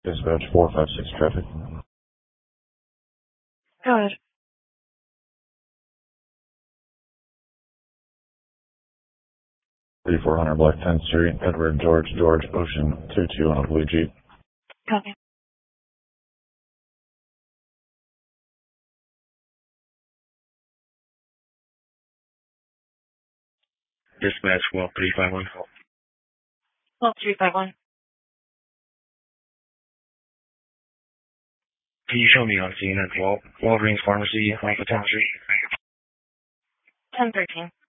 Dispatch 456 traffic. Go ahead. 3400 Black 10th Street, Edward George Ocean 22 on a blue Jeep. Copy. Dispatch 12351. 12351. Can you show me on scene at Walgreens Pharmacy, Alpha Town Street? 1013.